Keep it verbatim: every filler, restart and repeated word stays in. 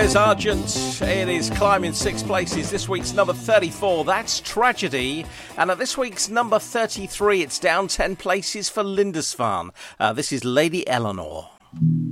There's Argent. It is climbing six places. This week's number thirty-four, that's Tragedy. And at this week's number thirty-three, it's down ten places for Lindisfarne. Uh, this is Lady Eleanor.